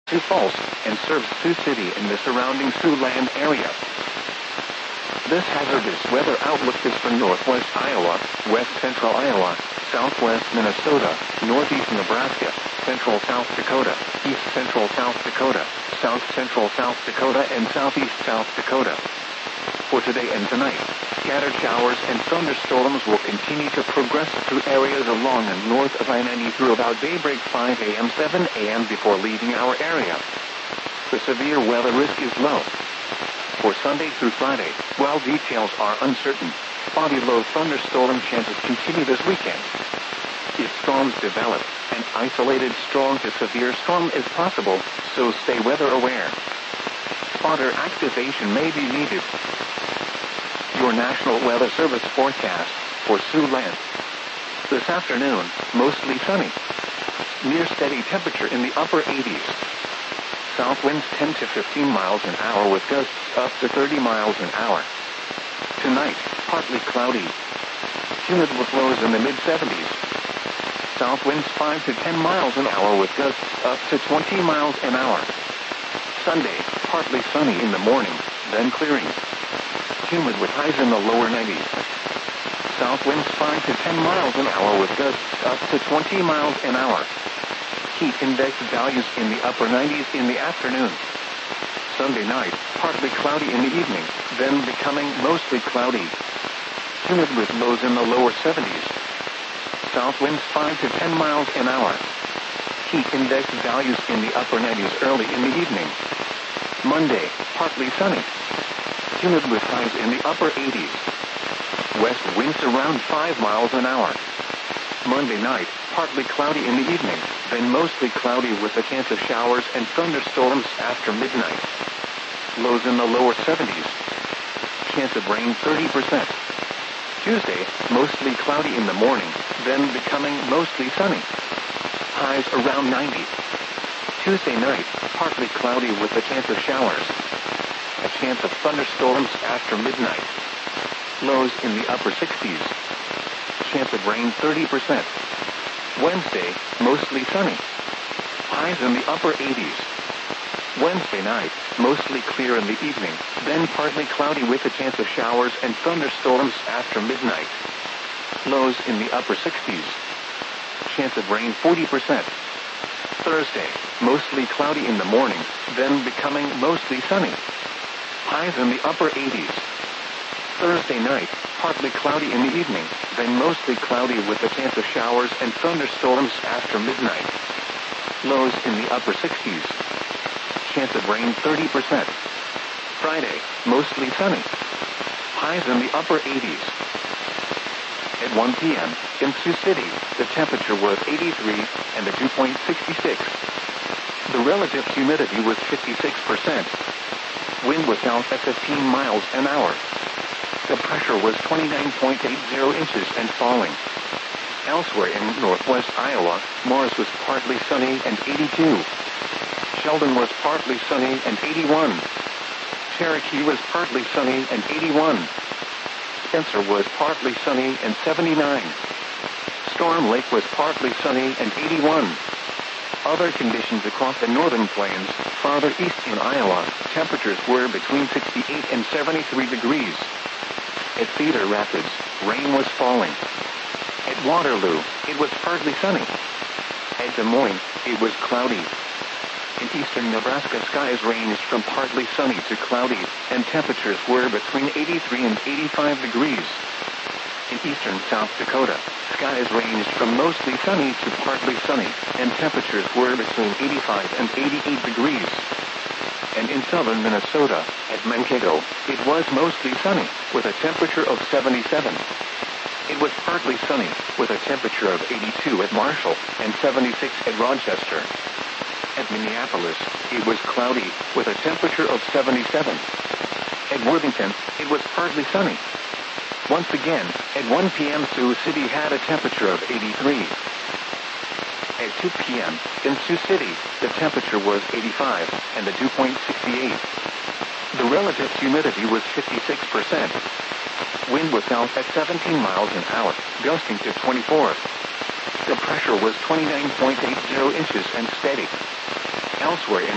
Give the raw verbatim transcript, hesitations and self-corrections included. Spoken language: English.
Sioux Falls, and serves Sioux City and the surrounding Siouxland area. This hazardous weather outlook is for northwest Iowa, west central Iowa, southwest Minnesota, northeast Nebraska, central South Dakota, east central South Dakota, south central South Dakota, and southeast South Dakota. For today and tonight, scattered showers and thunderstorms will continue to progress through areas along and north of I ninety through about daybreak five a m seven a m before leaving our area. The severe weather risk is low. For Sunday through Friday, while details are uncertain, spotty low thunderstorm chances continue this weekend. If storms develop, an isolated strong to severe storm is possible, so stay weather aware. Spotter activation may be needed. Your National Weather Service forecast for Siouxland. This afternoon, mostly sunny. Near steady temperature in the upper eighties. South winds ten to fifteen miles an hour with gusts up to thirty miles an hour. Tonight, partly cloudy. Humid with lows in the mid seventies. South winds five to ten miles an hour with gusts up to twenty miles an hour. Sunday, partly sunny in the morning, then clearing. Humid with highs in the lower nineties. South winds five to ten miles an hour with gusts up to twenty miles an hour. Heat index values in the upper nineties in the afternoon. Sunday night, partly cloudy in the evening, then becoming mostly cloudy. Humid with lows in the lower seventies. South winds five to ten miles an hour. Heat index values in the upper nineties early in the evening. Monday, partly sunny. Humid with highs in the upper eighties. West winds around five miles an hour. Monday night, partly cloudy in the evening, then mostly cloudy with a chance of showers and thunderstorms after midnight. Lows in the lower seventies. Chance of rain thirty percent. Tuesday, mostly cloudy in the morning, then becoming mostly sunny. Highs around ninety. Tuesday night, partly cloudy with a chance of showers. A chance of thunderstorms after midnight. Lows in the upper sixties. Chance of rain thirty percent. Wednesday, mostly sunny. Highs in the upper eighties. Wednesday night, mostly clear in the evening, then partly cloudy with a chance of showers and thunderstorms after midnight. Lows in the upper sixties. Chance of rain forty percent. Thursday, mostly cloudy in the morning, then becoming mostly sunny. Highs in the upper eighties. Thursday night, partly cloudy in the evening, then mostly cloudy with a chance of showers and thunderstorms after midnight. Lows in the upper sixties. Chance of rain thirty percent. Friday, mostly sunny. Highs in the upper eighties. At one p m in Sioux City, the temperature was eighty-three and the dew point sixty-six. The relative humidity was fifty-six percent. Wind was south at fifteen miles an hour. The pressure was twenty-nine point eight zero inches and falling. Elsewhere in northwest Iowa, Morris was partly sunny and eighty-two. Sheldon was partly sunny and eighty-one. Cherokee was partly sunny and eighty-one. Spencer was partly sunny and seventy-nine. Storm Lake was partly sunny and eighty-one. Other conditions across the northern plains, farther east in Iowa, temperatures were between sixty-eight and seventy-three degrees. At Cedar Rapids, rain was falling. At Waterloo, it was partly sunny. At Des Moines, it was cloudy. In eastern Nebraska, skies ranged from partly sunny to cloudy, and temperatures were between eighty-three and eighty-five degrees. In eastern South Dakota, skies ranged from mostly sunny to partly sunny, and temperatures were between eighty-five and eighty-eight degrees. And in southern Minnesota, at Mankato, it was mostly sunny, with a temperature of seventy-seven. It was partly sunny, with a temperature of eighty-two at Marshall and seventy-six at Rochester. At Minneapolis, it was cloudy, with a temperature of seventy-seven. At Worthington, it was partly sunny. Once again, at one p m Sioux City had a temperature of eighty-three. At two p m in Sioux City, the temperature was eighty-five, and the dew point sixty-eight. The relative humidity was fifty-six percent. Wind was south at seventeen miles an hour, gusting to twenty-four. The pressure was twenty-nine point eight zero inches and steady. Elsewhere in